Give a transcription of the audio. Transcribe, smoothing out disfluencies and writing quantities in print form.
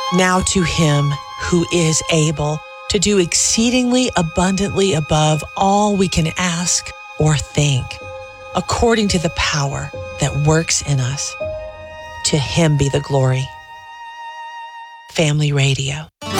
Now to him who is able to do exceedingly abundantly above all we can ask or think, according to the power that works in us. To him be the glory. Family Radio.